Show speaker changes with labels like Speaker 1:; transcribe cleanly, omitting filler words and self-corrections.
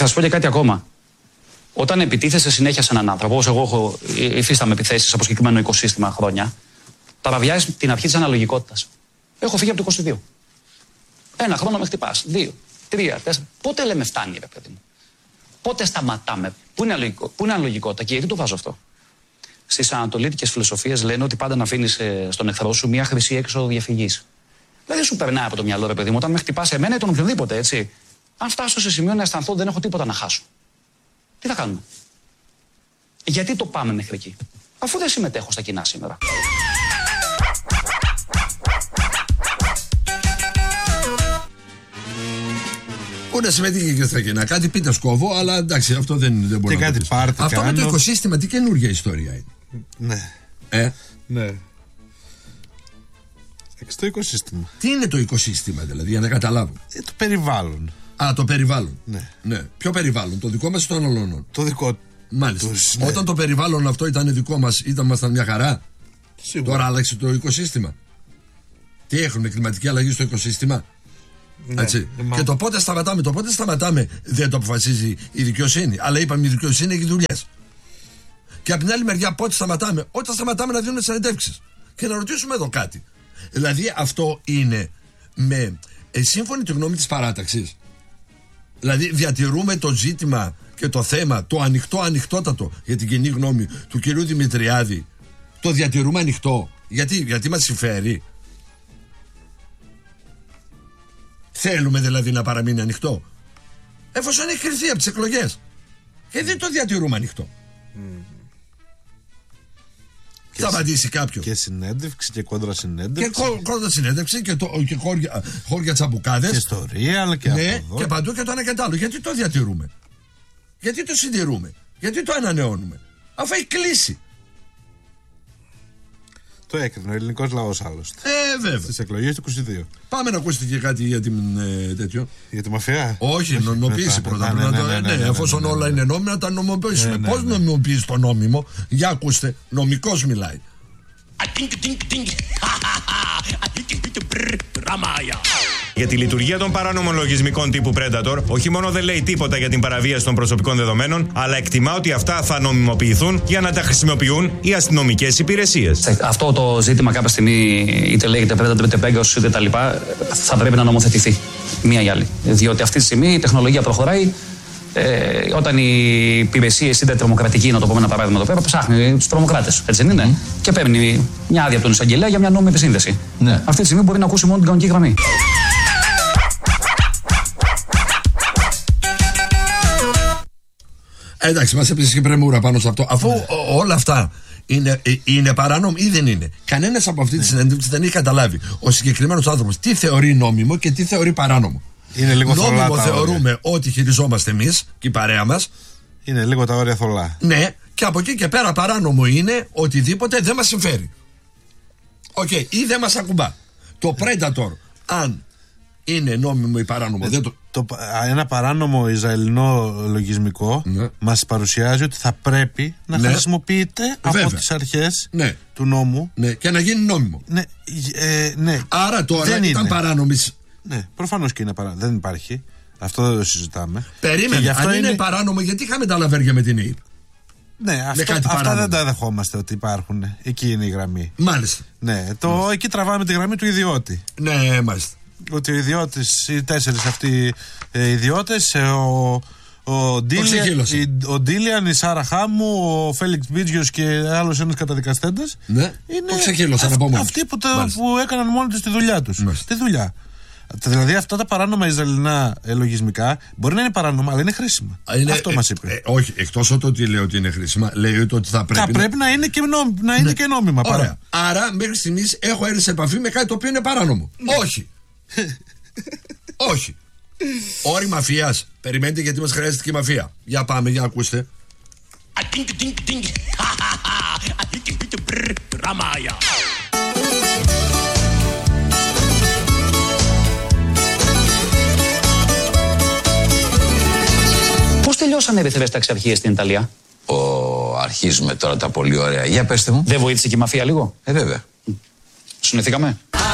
Speaker 1: θα σου πω και κάτι ακόμα. Όταν επιτίθεσαι συνέχεια σε έναν άνθρωπο, όπως εγώ υφίσταμαι επιθέσεις από συγκεκριμένο οικοσύστημα χρόνια, παραβιάζεις την αρχή της αναλογικότητας. Έχω φύγει από το 22. Ένα χρόνο με χτυπάς. 2, 3, 4. Πότε λέμε φτάνει, ρε παιδί μου? Πότε σταματάμε? Πού είναι αναλογικότητα και γιατί το βάζω αυτό? Στις ανατολίτικες φιλοσοφίες λένε ότι πάντα να αφήνεις στον εχθρό σου μια χρυσή έξοδο διαφυγής. Δεν σου περνάει από το μυαλό, ρε παιδί μου, όταν με χτυπάς εμένα ή τον οποιονδήποτε, έτσι. Αν φτάσω σε σημείο να αισθανθώ ότι δεν έχω τίποτα να χάσω, τι θα κάνουμε? Γιατί το πάμε μέχρι εκεί, αφού δεν συμμετέχω στα κοινά σήμερα?
Speaker 2: Μπορεί να συμμετέχει και στα κοινά. Κάτι πείτε σκόβω, αλλά εντάξει, αυτό δεν μπορεί να πει. Αυτό με το οικοσύστημα, τι καινούργια ιστορία είναι?
Speaker 3: Ναι. Ναι. Το οικοσύστημα.
Speaker 2: Τι είναι το οικοσύστημα, δηλαδή, για να καταλάβω?
Speaker 3: Το περιβάλλον.
Speaker 2: Α, το περιβάλλον.
Speaker 3: Ναι.
Speaker 2: Ποιο περιβάλλον, το δικό μας ή των άλλων?
Speaker 3: Το δικό.
Speaker 2: Μάλιστα.
Speaker 3: Ναι.
Speaker 2: Όταν το περιβάλλον αυτό ήταν δικό μας, ήμασταν μια χαρά.
Speaker 3: Σίγουρα.
Speaker 2: Τώρα άλλαξε το οικοσύστημα. Τι έχουμε, κλιματική αλλαγή στο οικοσύστημα?
Speaker 3: Ναι.
Speaker 2: Έτσι. Και το πότε σταματάμε δεν το αποφασίζει η δικαιοσύνη. Αλλά είπαμε η δικαιοσύνη έχει δουλειές. Και από την άλλη μεριά, πότε σταματάμε? Όταν σταματάμε να δίνουμε συνεντεύξεις. Και να ρωτήσουμε εδώ κάτι. Δηλαδή αυτό είναι με σύμφωνη τη γνώμη της παράταξης? Δηλαδή διατηρούμε το ζήτημα και το θέμα, το ανοιχτότατο για την κοινή γνώμη του κυρίου Δημητριάδη? Το διατηρούμε ανοιχτό? Γιατί μας συμφέρει? Θέλουμε δηλαδή να παραμείνει ανοιχτό? Εφόσον έχει κρυθεί από τις εκλογές, και δεν το διατηρούμε ανοιχτό. Θα απαντήσει κάποιο?
Speaker 3: Και συνέντευξη και κόντρα συνέντευξη.
Speaker 2: Και κόντρα συνέντευξη και χώρια τσαμπουκάδες.
Speaker 3: Και στο Real και
Speaker 2: ναι,
Speaker 3: από εδώ.
Speaker 2: και παντού και το ένα και το άλλο. Γιατί το διατηρούμε? Γιατί το συντηρούμε? Γιατί το ανανεώνουμε? Αφού έχει κλείσει.
Speaker 3: Το έκρινε ο ελληνικός λαός άλλωστε.
Speaker 2: Βέβαια.
Speaker 3: Στις εκλογές του 22.
Speaker 2: Πάμε να ακούσετε και κάτι για την τέτοιο.
Speaker 3: Για τη μαφιά.
Speaker 2: Όχι, νομιμοποίηση πρώτα. Εφόσον όλα είναι νόμιμα, να τα νομιμοποιήσουμε. Πώς νομιμοποιείς το νόμιμο? Για ακούστε, νομικός μιλάει.
Speaker 4: Για τη λειτουργία των παράνομων λογισμικών τύπου Predator, όχι μόνο δεν λέει τίποτα για την παραβίαση των προσωπικών δεδομένων, αλλά εκτιμά ότι αυτά θα νομιμοποιηθούν για να τα χρησιμοποιούν οι αστυνομικές υπηρεσίες.
Speaker 1: Αυτό το ζήτημα κάποια στιγμή, είτε λέγεται Predator είτε Pegasus είτε τα λοιπά, θα πρέπει να νομοθετηθεί μία ή άλλη. Διότι αυτή τη στιγμή η τεχνολογία προχωράει. Όταν οι υπηρεσίες, είτε τρομοκρατική, να το πούμε ένα παράδειγμα εδώ πέρα, ψάχνει τους τρομοκράτες, έτσι δεν είναι? Και παίρνει μια άδεια από τον εισαγγελέα για μια νόμιμη επισύνδεση. Αυτή τη στιγμή μπορεί να ακούσει μόνο την κανονική γραμμή.
Speaker 2: Εντάξει, μας έπαιζε και πρεμούρα πάνω σε αυτό. Αφού όλα αυτά είναι παράνομο ή δεν είναι? Κανένας από αυτή τη συνέντευξη δεν έχει καταλάβει ο συγκεκριμένος άνθρωπος τι θεωρεί νόμιμο και τι θεωρεί παράνομο.
Speaker 3: Είναι λίγο
Speaker 2: νόμιμο θεωρούμε ότι χειριζόμαστε εμείς και η παρέα μας.
Speaker 3: Είναι λίγο τα όρια θολά.
Speaker 2: Ναι, και από εκεί και πέρα παράνομο είναι οτιδήποτε δεν μας συμφέρει. Ή δεν μας ακουμπά. Το Predator, αν είναι νόμιμο ή παράνομο,
Speaker 3: ένα παράνομο Ισραηλινό λογισμικό μας παρουσιάζει ότι θα πρέπει να χρησιμοποιείται από τις αρχές του νόμου
Speaker 2: και να γίνει νόμιμο. Άρα τώρα ήταν παράνομης.
Speaker 3: Ναι, προφανώς και είναι παράνομο. Δεν υπάρχει. Αυτό δεν το συζητάμε.
Speaker 2: Περίμενε. Αν είναι παράνομο, γιατί είχαμε τα λαβέρια με την ΑΕΠ?
Speaker 3: Ναι, αυτά δεν τα δεχόμαστε ότι υπάρχουν. Εκεί είναι η γραμμή.
Speaker 2: Μάλιστα.
Speaker 3: Ναι, εκεί τραβάμε τη γραμμή του ιδιώτη.
Speaker 2: Ναι, μάλιστα.
Speaker 3: Ότι ο ιδιώτης, οι 4 αυτοί ιδιώτες, ο Ντίλιαν, η Σάρα Χάμου, ο Φέλιξ Μπίτζιος και άλλος ένας καταδικαστέντας, είναι αυτοί που έκαναν μόνοι τους τη δουλειά τους. Τη δουλειά. Δηλαδή αυτά τα παράνομα Ισραηλινά λογισμικά μπορεί να είναι παράνομα, αλλά είναι χρήσιμα. Αυτό μας είπε.
Speaker 2: Όχι, εκτός από το ότι λέει ότι είναι χρήσιμα, λέει ότι θα πρέπει
Speaker 3: να είναι και νόμιμα.
Speaker 2: Ωραία. Άρα μέχρι στιγμής έχω έρθει σε επαφή με κάτι το οποίο είναι παράνομο. Όχι. Όχι. Όρη μαφίας. Περιμένετε, γιατί μας χρειάζεται και η μαφία. Για πάμε, για ακούστε.
Speaker 1: Πώς τελειώσαν οι ερυθρές ταξιαρχίες στην Ιταλία?
Speaker 5: Αρχίζουμε τώρα τα πολύ ωραία. Για πέστε μου.
Speaker 1: Δεν βοήθησε και η μαφία λίγο?
Speaker 5: Βέβαια.
Speaker 1: Συνοηθήκαμε.